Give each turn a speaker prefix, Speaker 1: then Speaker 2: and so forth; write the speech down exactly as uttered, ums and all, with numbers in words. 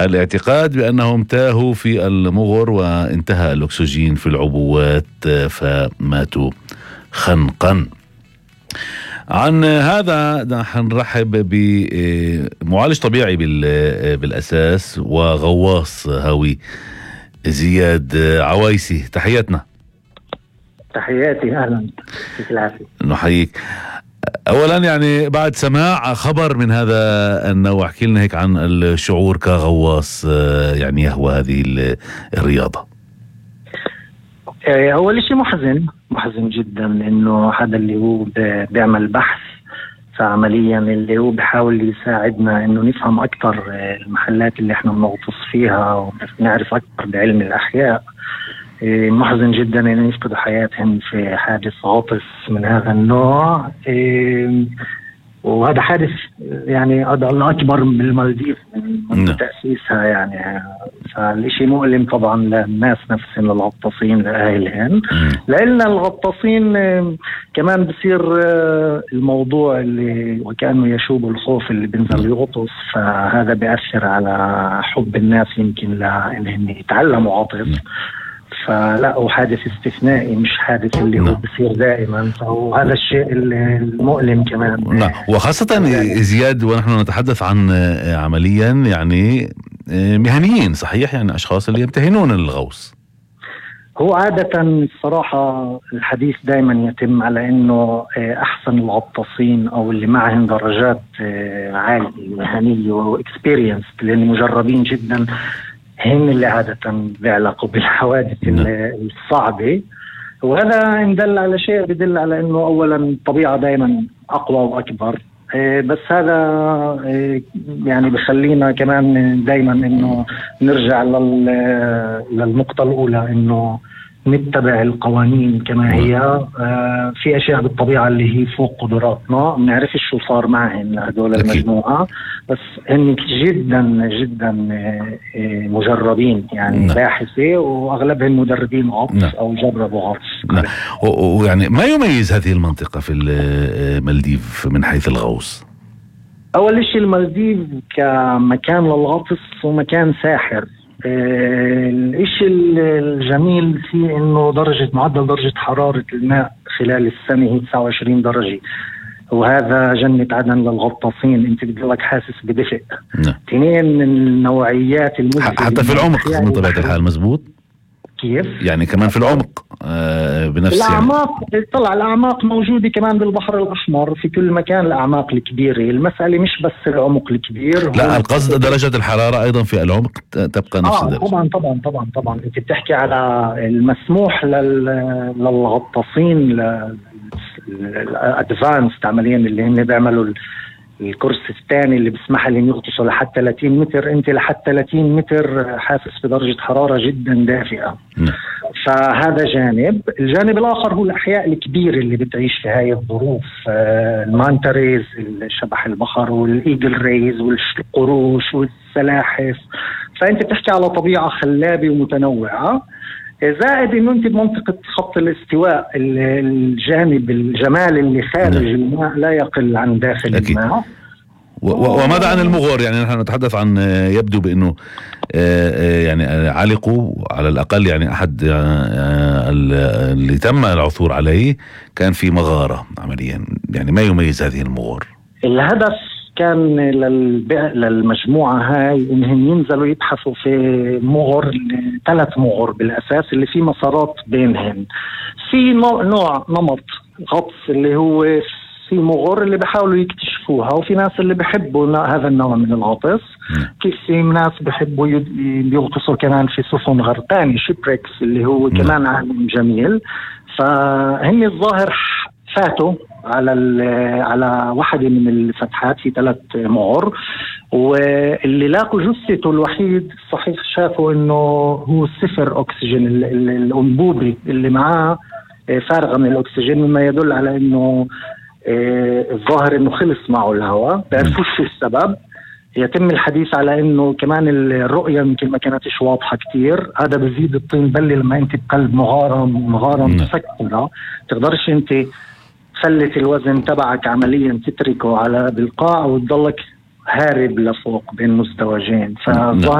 Speaker 1: الاعتقاد بأنهم تاهوا في المغر وانتهى الأكسجين في العبوات فماتوا خنقا. عن هذا نحن نرحب بمعالج طبيعي بالأساس وغواص هاوي زياد عوايسي. تحياتنا.
Speaker 2: تحياتي، أهلا فيك العافية.
Speaker 1: نحييك. أولا يعني بعد سماع خبر من هذا النوع احكي لنا هيك عن الشعور كغواص يعني يهوى هذه الرياضة.
Speaker 2: أول شيء محزن محزن جدا، إنه هذا اللي هو بيعمل بحث، فعمليا اللي هو بيحاول يساعدنا إنه نفهم أكثر المحلات اللي إحنا بنغطس فيها ونعرف أكثر بعلم الأحياء. محزن جدا أن يفقدوا حياتهم في حادث غطس من هذا النوع، وهذا حادث يعني هذا الأكبر بالمالديف من تأسيسها يعني. فالشيء مؤلم طبعا للناس نفسهم، للغطاسين لأهلهم. لأن الغطاسين كمان بصير الموضوع اللي وكأنه يشوب الخوف اللي بينزل يغطس، فهذا بيأثر على حب الناس يمكن لأنهم يتعلموا غطس. فلا، هو حادث استثنائي مش حادث اللي هو بصير دائما، فهو هذا الشيء المؤلم كمان.
Speaker 1: نعم، وخاصة زياد ونحن نتحدث عن عمليا يعني مهنيين صحيح، يعني أشخاص اللي يمتهنون الغوص.
Speaker 2: هو عادة الصراحة الحديث دائما يتم على انه احسن الغطاسين او اللي معهم درجات عالية مهنية واكسبيرينس لان مجربين جدا هم اللي عادة بيعلقوا بالحوادث الصعبة. وهذا إن دل على شيء بدل على أنه أولا الطبيعة دائما أقوى وأكبر، بس هذا يعني بخلينا كمان دائما أنه نرجع للنقطة الأولى، أنه نتبع القوانين كما هي. في أشياء بالطبيعة اللي هي فوق قدراتنا، ما نعرفش شو صار معهم هذول المجموعة، بس هم جدا جدا مجربين يعني باحثة، وأغلبهم مدربين غطس أو جربوا غطس.
Speaker 1: ويعني ما يميز هذه المنطقة في المالديف من حيث الغوص؟
Speaker 2: أول شيء المالديف كمكان للغطس ومكان ساحر. الاشي الجميل فيه انه درجة معدل درجة حرارة الماء خلال السنة هي تسعة وعشرين درجة، وهذا جنة عدن للغطاسين. انت بتضلك حاسس بدفء. اثنين من النوعيات المزعجة
Speaker 1: حتى في العمق من طبيعة الحال. مزبوط.
Speaker 2: كيف؟
Speaker 1: يعني كمان في العمق آه بنفس
Speaker 2: الأعماق يعني. طلع الأعماق موجودة كمان بالبحر الأحمر في كل مكان. الأعماق الكبيرة، المسألة مش بس العمق الكبير،
Speaker 1: لا القصد درجة الحرارة أيضا في العمق تبقى نفس
Speaker 2: آه
Speaker 1: الدرجة.
Speaker 2: طبعا طبعا طبعا طبعا انت بتحكي على المسموح لل... للغطاسين الادفانس عمليا اللي هن بيعملوا الكورس الثاني اللي بيسمح لهم يغطسوا لحد ثلاثين متر. انت لحد ثلاثين متر حاسس بدرجة حرارة جدا دافئة. م. فهذا جانب. الجانب الآخر هو الأحياء الكبيرة اللي بتعيش في هاي الظروف، المانتا ريز الشبح البحر والإيجل ريز والقروش والسلاحف. فأنت بتحكي على طبيعة خلابة ومتنوعة، زائد انه انت بمنطقة خط الاستواء الجانب الجمال اللي خارج الماء لا يقل عن داخل أكيد. الماء.
Speaker 1: وماذا عن المغور؟ يعني نحن نتحدث عن يبدو بانه يعني علقوا على الاقل، يعني احد اللي تم العثور عليه كان في مغارة عمليا. يعني ما يميز هذه المغور؟ الهدف
Speaker 2: كان للمجموعة هاي انهم ينزلوا يبحثوا في مغر، ثلاث مغر بالاساس اللي في مسارات بينهم. في نوع نمط غطس اللي هو في مغر اللي بيحاولوا يكتشفوها، وفي ناس اللي بيحبوا هذا النوع من الغطس. كيف في ناس بيحبوا يغطسوا كمان في سفن غرقانة شيبريكس اللي هو كمان عالم جميل. فهم الظاهر فاتوا على على واحدة من الفتحات في ثلاث مغر، واللي لاقوا جثته الوحيد صحيح شافوا انه هو صفر اكسجين، الانبوبة اللي معاه فارغة من الاكسجين، مما يدل على انه الظاهر انه خلص معه الهواء. بيعرفوش شو السبب. يتم الحديث على انه كمان الرؤية يمكن ما كانتش واضحة كتير. هذا بزيد الطين بلة لما انت بقلب مغارة مغارة مسكرة تقدرش انت تفلت الوزن تبعك عمليا تتركه على بالقاع وتضلك هارب لفوق بين مستويين. فالظاهر